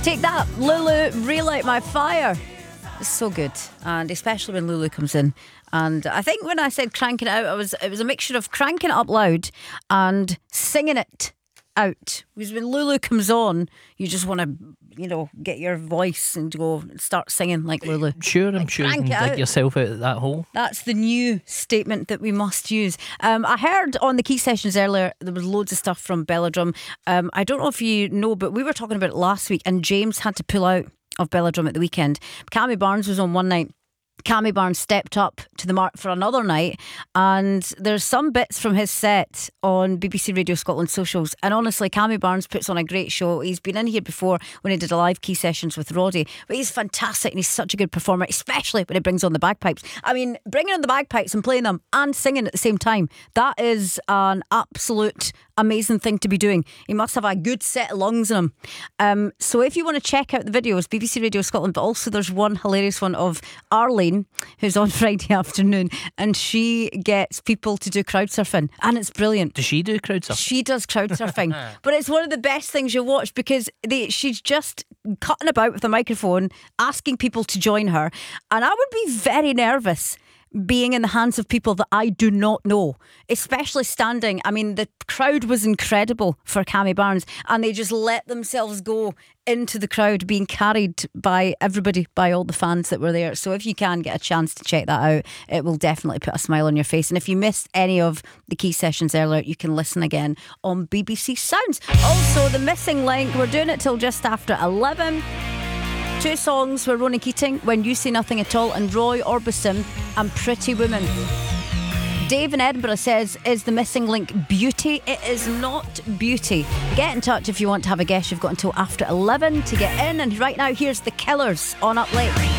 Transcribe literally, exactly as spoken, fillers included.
Take that, Lulu, Relight My Fire. It's so good, and especially when Lulu comes in. And I think when I said cranking it out, I was it was a mixture of cranking it up loud and singing it out. Because when Lulu comes on, you just want to, you know, get your voice and go and start singing like Lulu. Sure, I'm Like, sure you crank can it dig out. yourself out of that hole. That's the new statement that we must use. Um, I heard on the key sessions earlier there was loads of stuff from Belladrum. Um, I don't know if you know, but we were talking about it last week, and James had to pull out of Belladrum at the weekend. Cammy Barnes was on one night. Cammy Barnes stepped up to the mark for another night, and there's some bits from his set on B B C Radio Scotland socials, and honestly Cammy Barnes puts on a great show. He's been in here before when he did a live key sessions with Roddy, but he's fantastic and he's such a good performer, especially when he brings on the bagpipes. I mean, bringing on the bagpipes and playing them and singing at the same time, that is an absolute amazing thing to be doing. He must have a good set of lungs in him. Um, so if you want to check out the videos, B B C Radio Scotland, but also there's one hilarious one of Arlene, who's on Friday afternoon, and she gets people to do crowd surfing, and it's brilliant. Does she do crowd surfing? She does crowd surfing, but it's one of the best things you'll watch because they, she's just cutting about with a microphone, asking people to join her, and I would be very nervous being in the hands of people that I do not know, especially standing. I mean, the crowd was incredible for Cammy Barnes, and they just let themselves go into the crowd, being carried by everybody, by all the fans that were there. So if you can get a chance to check that out, it will definitely put a smile on your face. And if you missed any of the key sessions earlier, you can listen again on B B C Sounds. Also, The Missing Link, we're doing it till just after eleven. Two songs were Ronan Keating, When You Say Nothing At All, and Roy Orbison and Pretty Woman. Dave in Edinburgh says, is The Missing Link beauty? It is not beauty. Get in touch if you want to have a guess. You've got until after eleven to get in. And right now, here's The Killers on Up Late.